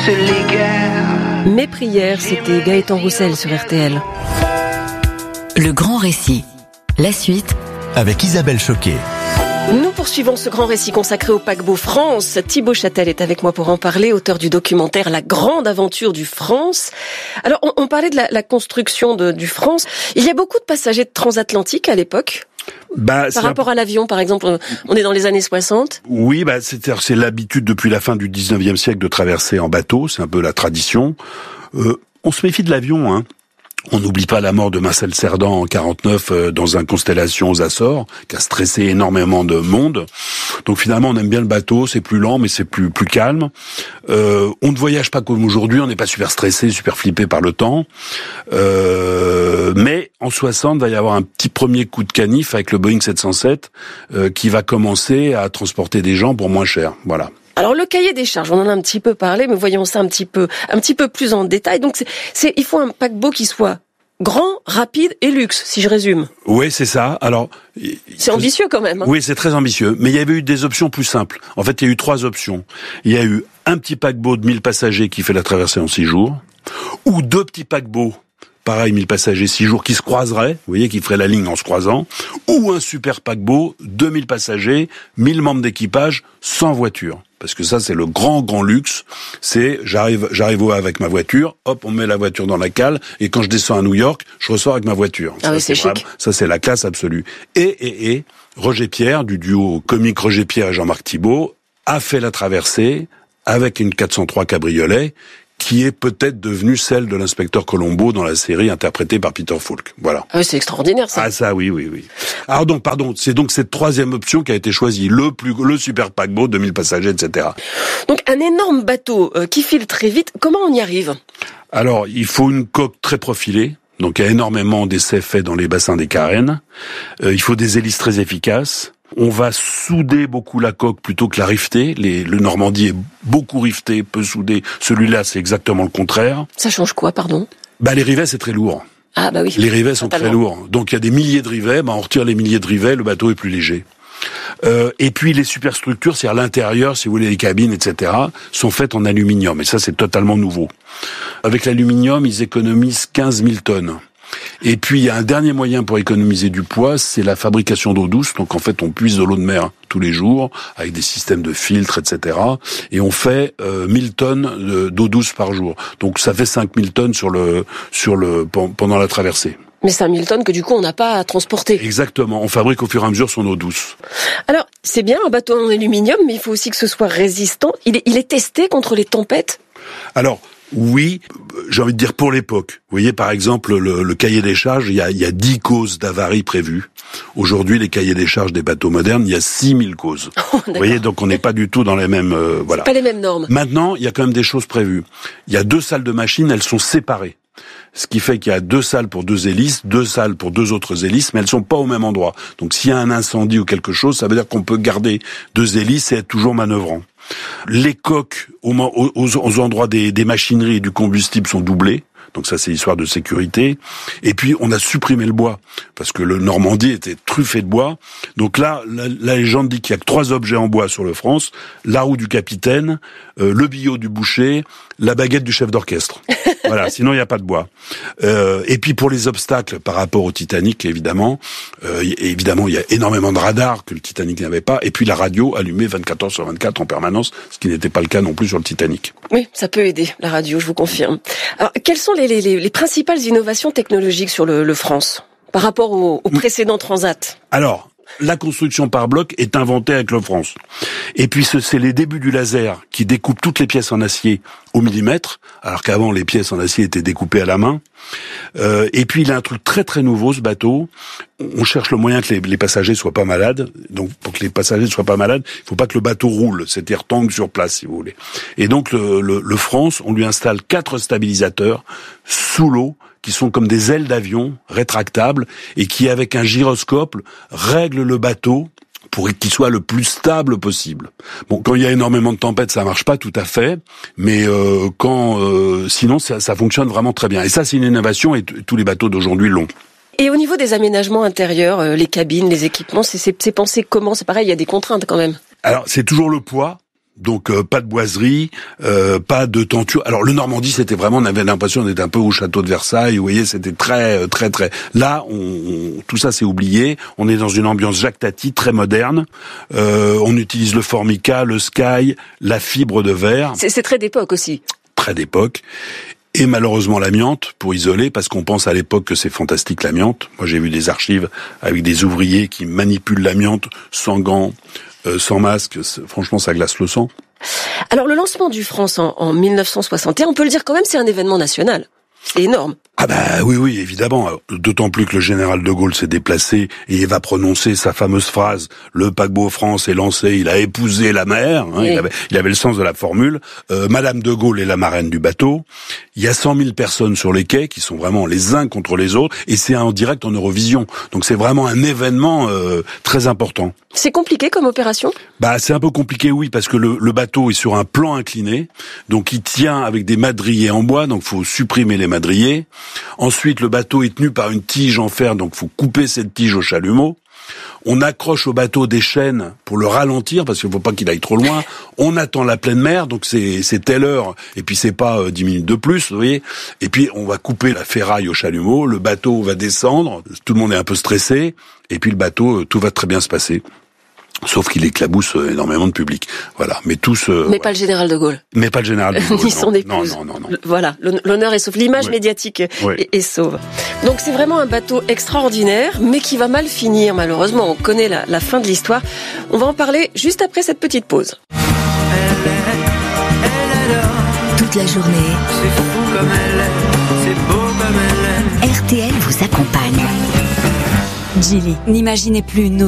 les guerres. Mes prières, c'était Gaëtan Roussel sur RTL. Le grand récit. La suite avec Isabelle Choquet. Nous poursuivons ce grand récit consacré au paquebot France. Thibaut Châtel est avec moi pour en parler, auteur du documentaire La Grande Aventure du France. Alors, on parlait de la construction du France. Il y a beaucoup de passagers transatlantiques à l'époque. Par rapport à l'avion, par exemple, on est dans les années 60. Oui, c'est l'habitude depuis la fin du 19e siècle de traverser en bateau. C'est un peu la tradition. On se méfie de l'avion, hein. On n'oublie pas la mort de Marcel Cerdan en 49 dans un Constellation aux Açores, qui a stressé énormément de monde. Donc finalement, on aime bien le bateau, c'est plus lent, mais c'est plus calme. On ne voyage pas comme aujourd'hui, on n'est pas super stressé, super flippé par le temps. Mais en 60, il va y avoir un petit premier coup de canif avec le Boeing 707 qui va commencer à transporter des gens pour moins cher. Voilà. Alors le cahier des charges, on en a un petit peu parlé, mais voyons ça un petit peu plus en détail. Donc il faut un paquebot qui soit grand, rapide et luxe, si je résume. Oui, c'est ça. Alors c'est ambitieux quand même. Hein. Oui, c'est très ambitieux. Mais il y avait eu des options plus simples. En fait, il y a eu 3 options. Il y a eu un petit paquebot de 1000 passagers qui fait la traversée en 6 jours, ou 2 petits paquebots. Pareil, 1000 passagers, 6 jours qui se croiseraient, vous voyez, qui feraient la ligne en se croisant, ou un super paquebot, 2000 passagers, 1000 membres d'équipage, sans voiture. Parce que ça, c'est le grand luxe. C'est, j'arrive avec ma voiture, hop, on met la voiture dans la cale, et quand je descends à New York, je ressors avec ma voiture. Ah oui, c'est chic. Ça, c'est la classe absolue. Et Roger Pierre, du duo comique Roger Pierre et Jean-Marc Thibault, a fait la traversée avec une 403 cabriolet, qui est peut-être devenue celle de l'inspecteur Colombo dans la série interprétée par Peter Falk. Voilà. Ah oui, c'est extraordinaire, ça. Ah, ça, oui. Alors donc, c'est donc cette 3e option qui a été choisie. Le super paquebot, 2000 passagers, etc. Donc, un énorme bateau qui file très vite. Comment on y arrive? Alors, il faut une coque très profilée. Donc, il y a énormément d'essais faits dans les bassins des Carennes. Il faut des hélices très efficaces. On va souder beaucoup la coque plutôt que la rifter. Le Normandie est beaucoup rifté, peu soudé. Celui-là, c'est exactement le contraire. Ça change quoi, pardon? Les rivets, c'est très lourd. Ah oui. Les rivets sont très lourds. Donc il y a des milliers de rivets, on retire les milliers de rivets, le bateau est plus léger. Et puis les superstructures, c'est-à-dire l'intérieur, si vous voulez, les cabines, etc., sont faites en aluminium. Et ça, c'est totalement nouveau. Avec l'aluminium, ils économisent 15 000 tonnes. Et puis, il y a un dernier moyen pour économiser du poids, c'est la fabrication d'eau douce. Donc, en fait, on puise de l'eau de mer tous les jours, avec des systèmes de filtres, etc. Et on fait 1000 tonnes d'eau douce par jour. Donc, ça fait 5000 tonnes pendant la traversée. Mais 5000 tonnes que du coup, on n'a pas à transporter. Exactement. On fabrique au fur et à mesure son eau douce. Alors, c'est bien un bateau en aluminium, mais il faut aussi que ce soit résistant. Il est testé contre les tempêtes? Alors, oui, j'ai envie de dire pour l'époque. Vous voyez, par exemple, le cahier des charges, il y a 10 causes d'avarie prévues. Aujourd'hui, les cahiers des charges des bateaux modernes, il y a 6000 causes. Vous voyez, donc on n'est pas du tout dans les mêmes... voilà. C'est pas les mêmes normes. Maintenant, il y a quand même des choses prévues. Il y a 2 salles de machines, elles sont séparées. Ce qui fait qu'il y a 2 salles pour 2 hélices, 2 salles pour 2 autres hélices, mais elles sont pas au même endroit. Donc s'il y a un incendie ou quelque chose, ça veut dire qu'on peut garder 2 hélices et être toujours manœuvrant. Les coques aux endroits des machineries et du combustible sont doublées. Donc ça, c'est l'histoire de sécurité. Et puis, on a supprimé le bois, parce que le Normandie était truffé de bois. Donc là, la légende dit qu'il y a que 3 objets en bois sur le France: la roue du capitaine, le billot du boucher, la baguette du chef d'orchestre. Voilà, sinon il n'y a pas de bois. Et puis pour les obstacles par rapport au Titanic, évidemment, il y a énormément de radars que le Titanic n'avait pas. Et puis la radio allumée 24 heures sur 24 en permanence, ce qui n'était pas le cas non plus sur le Titanic. Oui, ça peut aider, la radio, je vous confirme. Alors, quelles sont les principales innovations technologiques sur le France par rapport au précédent transat? Alors, la construction par bloc est inventée avec le France. Et puis c'est les débuts du laser qui découpe toutes les pièces en acier au millimètre, alors qu'avant les pièces en acier étaient découpées à la main. Et puis il a un truc très très nouveau, ce bateau. On cherche le moyen que les passagers soient pas malades. Donc pour que les passagers ne soient pas malades, il faut pas que le bateau roule, c'est-à-dire tangue sur place si vous voulez. Et donc le France, on lui installe 4 stabilisateurs sous l'eau, qui sont comme des ailes d'avion rétractables et qui, avec un gyroscope, règlent le bateau pour qu'il soit le plus stable possible. Bon, quand il y a énormément de tempêtes, ça marche pas tout à fait, mais sinon ça fonctionne vraiment très bien. Et ça, c'est une innovation et tous les bateaux d'aujourd'hui l'ont. Et au niveau des aménagements intérieurs, les cabines, les équipements, c'est pensé comment? C'est pareil, il y a des contraintes quand même. Alors, c'est toujours le poids. Donc pas de boiserie, pas de tenture. Alors le Normandie, c'était vraiment, on avait l'impression d'être un peu au château de Versailles. Vous voyez, c'était très. Là, tout ça c'est oublié. On est dans une ambiance Jacques Tati, très moderne. On utilise le formica, le sky, la fibre de verre. C'est très d'époque aussi. Très d'époque. Et malheureusement l'amiante pour isoler, parce qu'on pense à l'époque que c'est fantastique l'amiante. Moi j'ai vu des archives avec des ouvriers qui manipulent l'amiante sans gants, sans masque. Franchement ça glace le sang. Alors le lancement du France en 1961, on peut le dire quand même, c'est un événement national. C'est énorme. Ah bah oui, évidemment. D'autant plus que le général de Gaulle s'est déplacé et il va prononcer sa fameuse phrase « Le paquebot France est lancé, il a épousé la mer hein, ». Il avait le sens de la formule. Madame de Gaulle est la marraine du bateau. Il y a 100 000 personnes sur les quais qui sont vraiment les uns contre les autres et c'est en direct en Eurovision. Donc c'est vraiment un événement très important. C'est compliqué comme opération ? Bah c'est un peu compliqué, oui, parce que le bateau est sur un plan incliné, donc il tient avec des madriers en bois, donc faut supprimer les madriers. Ensuite, le bateau est tenu par une tige en fer, donc faut couper cette tige au chalumeau. On accroche au bateau des chaînes pour le ralentir, parce qu'il ne faut pas qu'il aille trop loin. On attend la pleine mer, donc c'est telle heure, et puis c'est pas 10 minutes de plus, vous voyez. Et puis on va couper la ferraille au chalumeau, le bateau va descendre, tout le monde est un peu stressé, et puis le bateau, tout va très bien se passer. Sauf qu'il éclabousse énormément de public. Voilà. Mais tous. Mais pas le général de Gaulle. Mais pas le général de Gaulle. Ni son épouse. Non. Voilà. L'honneur est sauf. L'image médiatique est sauve. Donc c'est vraiment un bateau extraordinaire, mais qui va mal finir, malheureusement. On connaît la fin de l'histoire. On va en parler juste après cette petite pause. Toute la journée. C'est fou comme elle est. C'est beau comme elle est. RTL vous accompagne. Gilly, n'imaginez plus